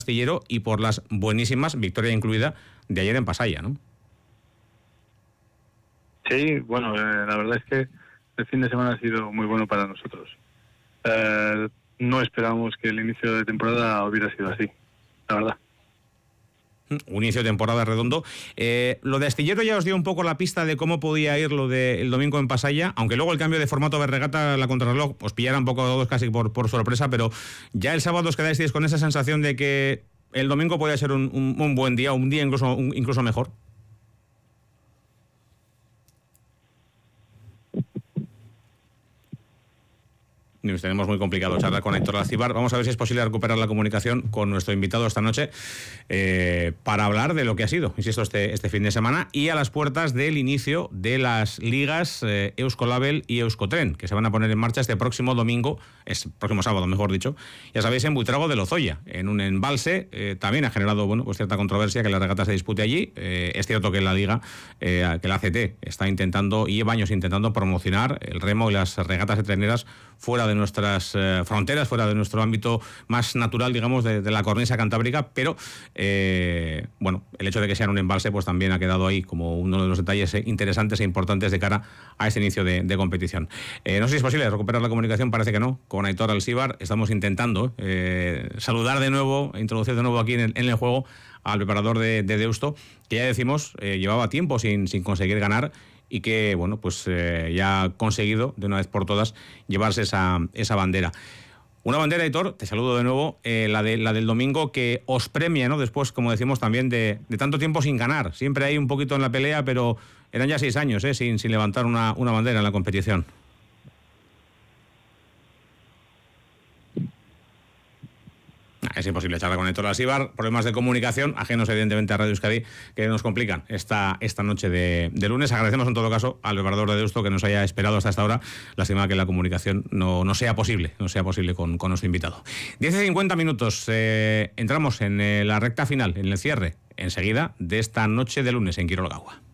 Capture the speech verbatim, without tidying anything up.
Astillero y por las buenísimas, victoria incluida, de ayer en Pasaya, ¿no? Sí, bueno, eh, la verdad es que el fin de semana ha sido muy bueno para nosotros. Eh, no esperábamos que el inicio de temporada hubiera sido así, la verdad. Un inicio de temporada redondo. Eh, lo de Astillero ya os dio un poco la pista de cómo podía ir lo del domingo en Pasaya, aunque luego el cambio de formato de regata, la contrarreloj, os pillara un poco a todos casi por, por sorpresa, pero ya el sábado os quedáis con esa sensación de que el domingo podía ser un, un, un buen día, un día incluso, un, incluso mejor. Nos tenemos muy complicado charlar con Aitor Alcibar. Vamos a ver si es posible recuperar la comunicación con nuestro invitado esta noche eh, para hablar de lo que ha sido, insisto, este, este fin de semana y a las puertas del inicio de las ligas eh, Euskolabel y Euskotren, que se van a poner en marcha este próximo domingo, es próximo sábado, mejor dicho, ya sabéis, en Buitrago de Lozoya, en un embalse. Eh, también ha generado bueno, pues cierta controversia que la regata se dispute allí. Eh, es cierto que la liga, eh, que la A C T está intentando, y lleva años intentando promocionar el remo y las regatas de treneras fuera de nuestras eh, fronteras, fuera de nuestro ámbito más natural, digamos, de, de la cornisa cantábrica, pero eh, bueno, el hecho de que sean un embalse pues también ha quedado ahí como uno de los detalles interesantes e importantes de cara a este inicio de, de competición. Eh, no sé si es posible recuperar la comunicación, parece que no, con Aitor Alcibar. Estamos intentando eh, saludar de nuevo, introducir de nuevo aquí en el, en el juego al preparador de, de Deusto, que ya decimos, eh, llevaba tiempo sin, sin conseguir ganar, y que, bueno, pues eh, ya ha conseguido de una vez por todas llevarse esa, esa bandera. Una bandera, Aitor, te saludo de nuevo, eh, la, de, la del domingo, que os premia, ¿no? Después, como decimos también, de, de tanto tiempo sin ganar. Siempre hay un poquito en la pelea, pero eran ya seis años, ¿eh? Sin, sin levantar una, una bandera en la competición. Es imposible charlar con Aitor Alcibar, problemas de comunicación, ajenos evidentemente a Radio Euskadi, que nos complican esta, esta noche de, de lunes. Agradecemos en todo caso al preparador de Deusto que nos haya esperado hasta esta hora. Lástima que la comunicación no, no sea posible, no sea posible con, con nuestro invitado. diez y cincuenta minutos, eh, entramos en eh, la recta final, en el cierre, enseguida, de esta noche de lunes en Kirolagaua.